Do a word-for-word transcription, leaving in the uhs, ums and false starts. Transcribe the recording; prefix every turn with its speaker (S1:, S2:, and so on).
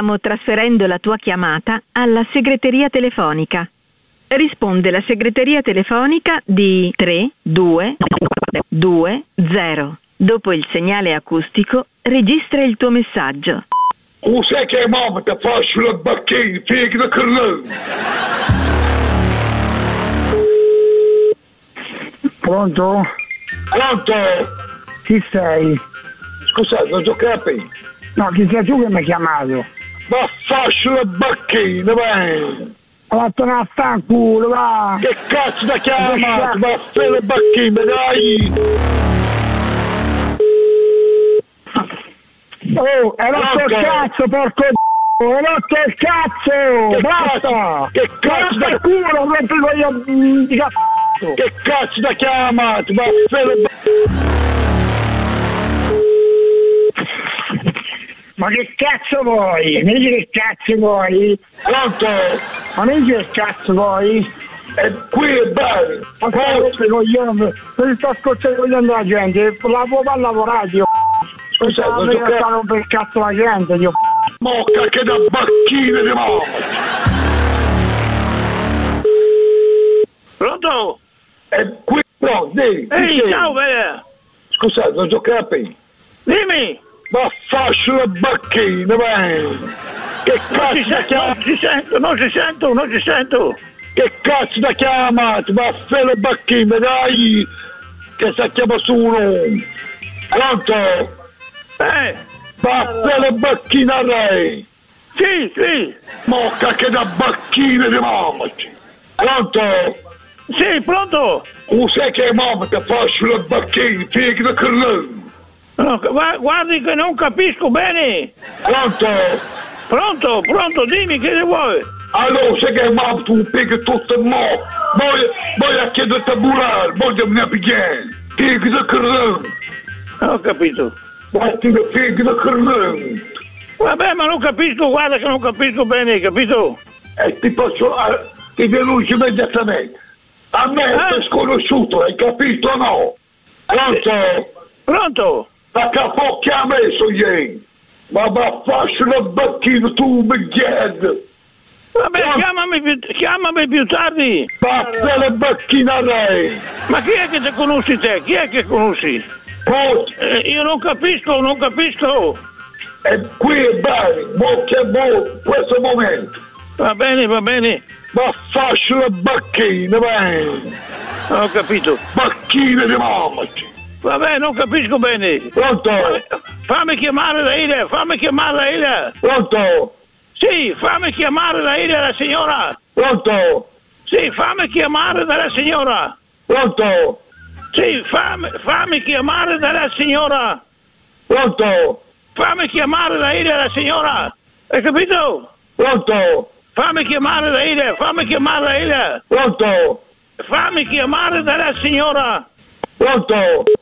S1: Stiamo trasferendo la tua chiamata alla segreteria telefonica. Risponde la segreteria telefonica di tre due due zero. Dopo il segnale acustico, registra il tuo messaggio.
S2: Cos'è che mamma ti faccio la bacchina, figa da carlone?
S3: Pronto?
S2: Pronto?
S3: Chi sei?
S2: Scusate, non so capire.
S3: No, chi sei tu che mi hai chiamato?
S2: Ma faccio la bacchina, vai!
S3: Vattene a fanculo, va!
S2: Che cazzo da chiamato? Ma fai le bacchine, dai!
S3: Oh, hai rotto il cazzo, porco d***o! Hai rotto il cazzo!
S2: Che
S3: Basta!
S2: cazzo- che cazzo da-
S3: da culo, rompi voglio di cazzo!
S2: Che cazzo da chiamato? Ma fai le
S3: Ma che cazzo vuoi? Mi dici che cazzo vuoi?
S2: Pronto?
S3: Ma mi dici che cazzo vuoi?
S2: E qui è bene!
S3: Ma che rompi coglione? Non sto scocciando i coglioni della gente, la può far lavorare, io!
S2: Scusate,
S3: Non
S2: non
S3: mi
S2: so
S3: sta
S2: che...
S3: rompere il cazzo la gente, io!
S2: Mocca che da bacchine di mamma!
S4: Pronto?
S2: E qui, no, dì!
S4: Ehi, ciao, bella!
S2: Scusate, non so capire!
S4: Dimmi!
S2: Ma faccio la bacchina, vai! Che
S4: Non
S2: cazzo
S4: ci,
S2: da
S4: sento,
S2: chiamato?
S4: non ci sento, non ci sento, non ci sento!
S2: Che cazzo da chiamato? Ma fai le bacchine, dai! Che si chiama su uno! Pronto?
S4: Eh,
S2: Ma fai le bacchine, dai!
S4: sì, sì!
S2: Mocca che da bacchine di mamma! Pronto?
S4: Sì, pronto?
S2: Cos'è che mamma ti faccio le bacchine, figa da carlone?
S4: No, gua- guardi che non capisco bene!
S2: Pronto?
S4: Pronto, pronto, dimmi che ne vuoi?
S2: Allora, sai che mamma tu pieghi tutto il mo? Poi, poi a chiedere a burare, poi devi ne pigliare. Figa da carlone.
S4: Non ho capito.
S2: Batti da figa da carlone.
S4: Vabbè, ma non capisco, guarda che non capisco bene, capito?
S2: E ti posso, eh, ti denuncio immediatamente. A me
S4: Eh?
S2: è sconosciuto, hai capito o no? Pronto?
S4: Pronto?
S2: Ma che fuoco ha messo ieri? Ma va faccio la bacchina tu mi chiedi.
S4: Vabbè,
S2: No.
S4: chiamami più, chiamami più tardi!
S2: Ma fai la bacchina lei.
S4: Ma chi è che ti conosci te? Chi è che conosci?
S2: Poi,
S4: Eh, io non capisco, non capisco!
S2: e qui è bene, mo che mo, questo momento.
S4: Va bene, va bene,
S2: Ma faccio la bacchina, vai.
S4: non ho capito.
S2: Bacchina di mamma.
S4: Vabbè, non capisco bene.
S2: Pronto?
S4: Fammi chiamare da Ida, fammi chiamare da Ida.
S2: Pronto?
S4: Sì, fammi chiamare da Ida la signora.
S2: Pronto?
S4: Sì, fammi chiamare dalla signora.
S2: Pronto?
S4: Sì, fammi, fammi chiamare dalla signora.
S2: Pronto?
S4: Fammi chiamare da Ida la signora. Hai capito?
S2: Pronto?
S4: Fammi chiamare da Ida, fammi chiamare da Ida.
S2: Pronto?
S4: Fammi chiamare dalla signora.
S2: Pronto?